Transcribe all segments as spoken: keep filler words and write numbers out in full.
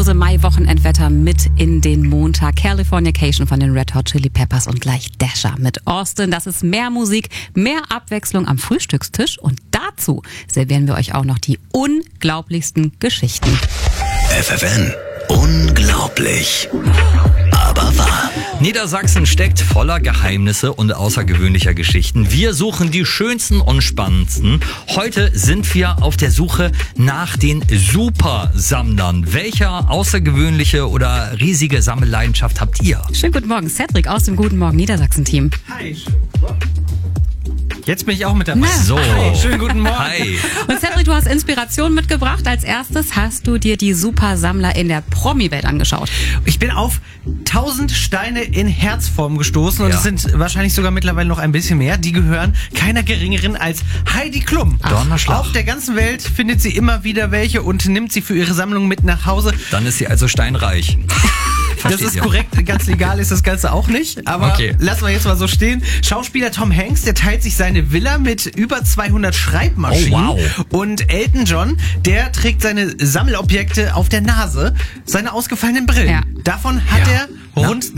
Mai-Wochenendwetter mit in den Montag. Californication von den Red Hot Chili Peppers und gleich Dasher mit Austin. Das ist mehr Musik, mehr Abwechslung am Frühstückstisch und dazu servieren wir euch auch noch die unglaublichsten Geschichten. F F N. Unglaublich. Aber wahr. Niedersachsen steckt voller Geheimnisse und außergewöhnlicher Geschichten. Wir suchen die schönsten und spannendsten. Heute sind wir auf der Suche nach den Supersammlern. Welche außergewöhnliche oder riesige Sammelleidenschaft habt ihr? Schönen guten Morgen, Cedric aus dem Guten Morgen Niedersachsen-Team. Hi. Jetzt bin ich auch mit dabei. So. Hi, schönen guten Morgen. Hi. Und Cedric, du hast Inspiration mitgebracht. Als erstes hast du dir die Supersammler in der Promi-Welt angeschaut. Ich bin auf tausend Steine in Herzform gestoßen und Ja. es sind wahrscheinlich sogar mittlerweile noch ein bisschen mehr. Die gehören keiner geringeren als Heidi Klum. Donnerschlag. Auf der ganzen Welt findet sie immer wieder welche und nimmt sie für ihre Sammlung mit nach Hause. Dann ist sie also steinreich. Das Versteht ist ihr? korrekt, ganz legal ist das Ganze auch nicht, aber Okay. lassen wir jetzt mal so stehen. Schauspieler Tom Hanks, der teilt sich seine Villa mit über zweihundert Schreibmaschinen. Oh, wow. Und Elton John, der trägt seine Sammelobjekte auf der Nase, seine ausgefallenen Brillen. Ja. Davon hat Ja. er rund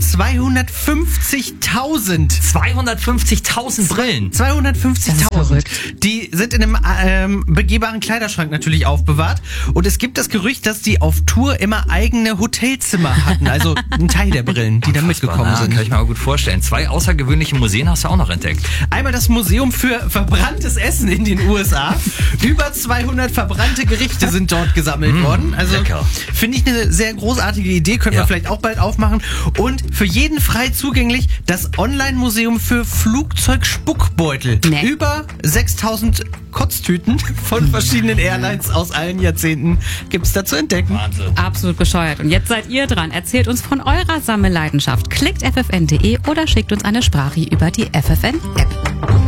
zweihundertfünfzigtausend. zweihundertfünfzigtausend Brillen. Das ist zweihundertfünfzigtausend. verrückt. Die sind in einem ähm, begehbaren Kleiderschrank natürlich aufbewahrt. Und es gibt das Gerücht, dass die auf Tour immer eigene Hotelzimmer hatten. Also ein Teil der Brillen, die dann mitgekommen Na, sind. kann ich mir aber gut vorstellen. Zwei außergewöhnliche Museen hast du auch noch entdeckt. Einmal das Museum für verbranntes Essen in den U S A. Über zweihundert verbrannte Gerichte sind dort gesammelt worden. Also lecker. finde ich eine sehr großartige Idee. Können Ja. wir vielleicht auch bald aufmachen. Und für jeden frei zugänglich das Online-Museum für Flugzeugspuckbeutel. Nee. Über sechstausend Kotztüten von verschiedenen Airlines aus allen Jahrzehnten gibt es da zu entdecken. Wahnsinn. Absolut bescheuert. Und jetzt seid ihr dran. Erzählt uns von eurer Sammelleidenschaft. Klickt f f n punkt d e oder schickt uns eine Sprache über die F F N-App.